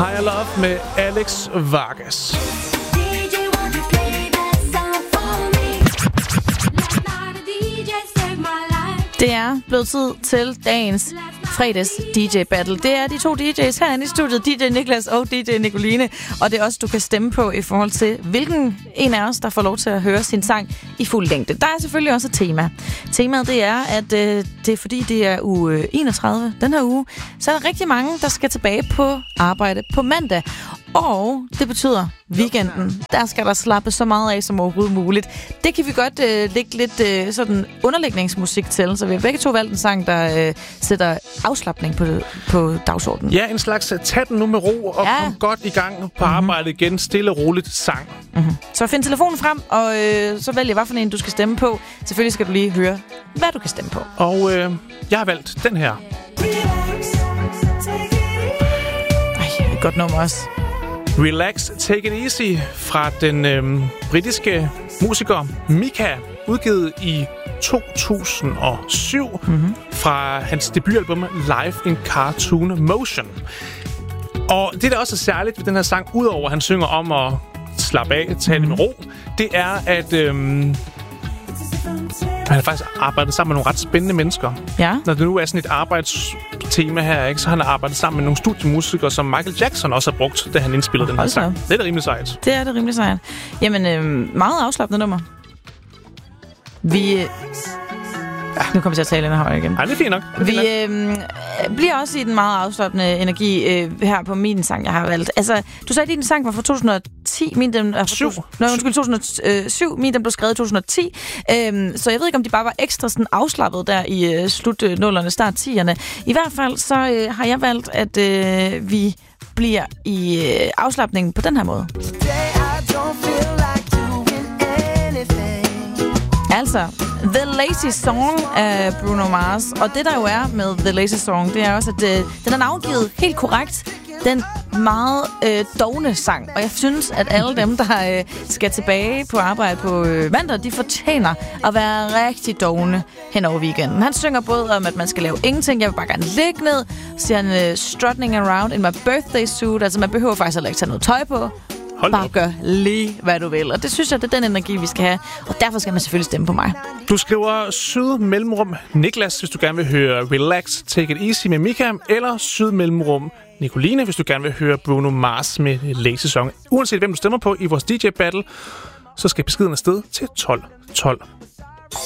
Higher Love med Alex Vargas. Det er blevet tid til dagens fredags DJ Battle. Det er de to DJ's herinde i studiet, DJ Niklas og DJ Nicoline. Og det er også, du kan stemme på i forhold til, hvilken en af os, der får lov til at høre sin sang i fuld længde. Der er selvfølgelig også et tema. Temaet det er, at det er fordi, det er uge 31 den her uge, så er der rigtig mange, der skal tilbage på arbejde på mandag. Og det betyder weekenden. Der skal der slappe så meget af som overhovedet muligt. Det kan vi godt lægge lidt sådan underlægningsmusik til. Så vi har begge to valgt en sang, der sætter afslapning på dagsordenen. Ja, en slags tag den nu med ro og kom godt i gang på arbejde igen. Stille og roligt sang. Så find telefonen frem, og så vælg, hvad for en du skal stemme på. Selvfølgelig skal du lige høre, hvad du kan stemme på. Og jeg har valgt den her. Ej, et godt nummer også. Relax, Take It Easy fra den britiske musiker Mika, udgivet i 2007 fra hans debutalbum Live in Cartoon Motion. Og det, der også er særligt ved den her sang, udover at han synger om at slappe af, tage det med ro, det er, at han har faktisk arbejdet sammen med nogle ret spændende mennesker. Ja. Når det nu er sådan et arbejdstema her, ikke, så han har arbejdet sammen med nogle studiemusikere, som Michael Jackson også har brugt, da han indspillede den her sang. Det er da rimelig sejt. Det er det rimelig sejt. Jamen, meget afslappende nummer. Vi... nu kommer jeg til at tale ind højere igen. Nej, det er fint nok. Vi bliver også i den meget afslappende energi her på min sang, jeg har valgt. Altså, du sagde, at din sang var fra 2010. Min den er fra 2007. Min den blev skrevet i 2010. Så jeg ved ikke, om de bare var ekstra sådan afslappet der i slut-nullerne, start 10'erne. I hvert fald så har jeg valgt, at vi bliver i afslapningen på den her måde. Altså, The Lazy Song af Bruno Mars. Og det, der jo er med The Lazy Song, det er også, at den er navngivet helt korrekt. Den meget dovne sang. Og jeg synes, at alle dem, der skal tilbage på arbejde på mandag, de fortjener at være rigtig dovne hen over weekenden. Han synger både om, at man skal lave ingenting. Jeg vil bare gerne ligge ned. Så siger han, strutting around in my birthday suit. Altså, man behøver faktisk heller ikke tage noget tøj på. Bare gør lige, hvad du vil. Og det synes jeg, det er den energi, vi skal have. Og derfor skal man selvfølgelig stemme på mig. Du skriver syd mellemrum Niklas, hvis du gerne vil høre Relax, Take It Easy med Mika. Eller syd mellemrum Nicoline, hvis du gerne vil høre Bruno Mars med Lazy Song. Uanset hvem du stemmer på i vores DJ Battle, så skal beskeden afsted til 1212.